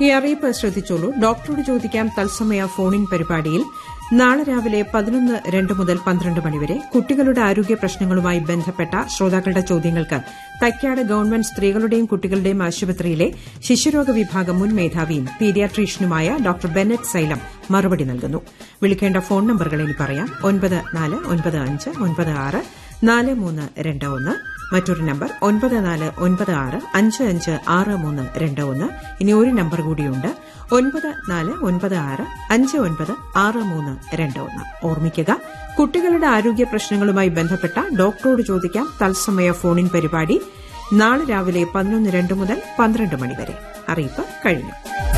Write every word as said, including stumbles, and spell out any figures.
ഈ അറിയിപ്പ് ശ്രദ്ധിച്ചോളൂ. ഡോക്ടറോട് ചോദിക്കാം തത്സമയ ഫോണിൻ പരിപാടിയിൽ നാളെ രാവിലെ പതിനൊന്ന് രണ്ട് മുതൽ പന്ത്രണ്ട് മണിവരെ കുട്ടികളുടെ ആരോഗ്യ പ്രശ്നങ്ങളുമായി ബന്ധപ്പെട്ട ശ്രോതാക്കളുടെ ചോദ്യങ്ങൾക്ക് തൈക്കാട് ഗവൺമെന്റ് സ്ത്രീകളുടെയും കുട്ടികളുടെയും ആശുപത്രിയിലെ ശിശുരോഗ വിഭാഗം മുൻ മേധാവിയും പീഡിയാട്രീഷ്യനുമായ ഡോക്ടർ ബെന്നറ്റ് സൈലം മറുപടി നൽകുന്നു. വിളിക്കേണ്ട ഫോൺ നമ്പറുകൾ ഇനി പറയാം. ഒൻപത് നാല് ഒൻപത് അഞ്ച് ഒൻപത് ആറ് നാല് മൂന്ന് രണ്ട് ഒന്ന്, മറ്റൊരു നമ്പർ ഒൻപത് നാല് ഒൻപത് ആറ് അഞ്ച് അഞ്ച് ആറ് മൂന്ന് രണ്ട് ഒന്ന്. ഇനി ഒരു നമ്പർ കൂടിയുണ്ട്, ഒൻപത് നാല് ഒൻപത് ആറ് അഞ്ച് ഒൻപത് ആറ് മൂന്ന് രണ്ട് ഒന്ന്. ഓർമ്മിക്കുക, കുട്ടികളുടെ ആരോഗ്യ പ്രശ്നങ്ങളുമായി ബന്ധപ്പെട്ട ഡോക്ടറോട് ചോദിക്കാം തത്സമയ ഫോണിൻ പരിപാടി നാളെ രാവിലെ പതിനൊന്ന് രണ്ട് മുതൽ പന്ത്രണ്ട് മണിവരെ. അറിയിപ്പ് കഴിഞ്ഞു.